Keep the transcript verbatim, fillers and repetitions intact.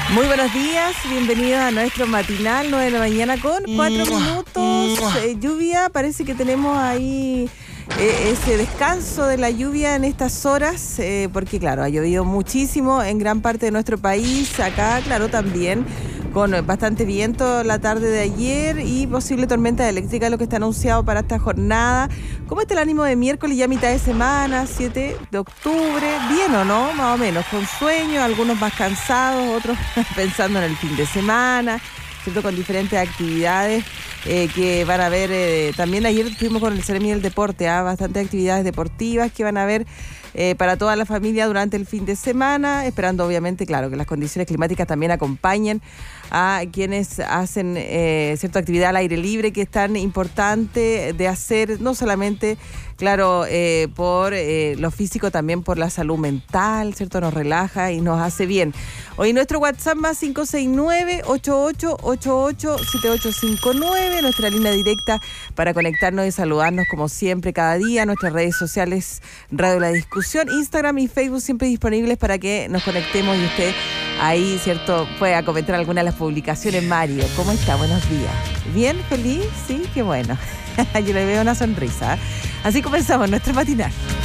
Muy buenos días, bienvenidos a nuestro matinal, nueve de la mañana con cuatro minutos. Eh, lluvia, parece que tenemos ahí eh, ese descanso de la lluvia en estas horas, eh, porque claro, ha llovido muchísimo en gran parte de nuestro país, acá claro también, con bastante viento la tarde de ayer y posible tormenta eléctrica, lo que está anunciado para esta jornada. ¿Cómo está el ánimo de miércoles, ya mitad de semana, siete de octubre? ¿Bien o no? Más o menos, con sueño, algunos más cansados, otros pensando en el fin de semana, ¿cierto? Con diferentes actividades eh, que van a haber. Eh, también ayer estuvimos con el Ceremi del Deporte, ¿eh? Bastantes actividades deportivas que van a haber Eh, para toda la familia durante el fin de semana, esperando obviamente, claro, que las condiciones climáticas también acompañen a quienes hacen eh, cierta actividad al aire libre, que es tan importante de hacer, no solamente, claro, eh, por eh, lo físico, también por la salud mental, ¿cierto? Nos relaja y nos hace bien. Hoy nuestro WhatsApp más cinco seis nueve, ocho ocho ocho ocho, siete ocho cinco nueve, nuestra línea directa para conectarnos y saludarnos como siempre cada día, nuestras redes sociales Radio La Discusión, Instagram y Facebook siempre disponibles para que nos conectemos y usted ahí, ¿cierto?, pueda comentar alguna de las publicaciones. Mario, ¿cómo está? Buenos días. ¿Bien? ¿Feliz? Sí, qué bueno. Yo le veo una sonrisa. Así comenzamos nuestro matinal.